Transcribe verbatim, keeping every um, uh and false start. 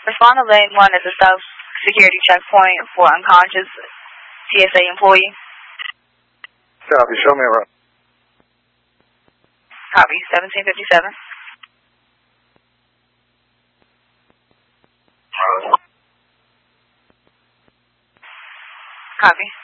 Respond to lane one at the self-security checkpoint for unconscious T S A employee. Copy. Show me around. Copy. seventeen fifty-seven. Copy.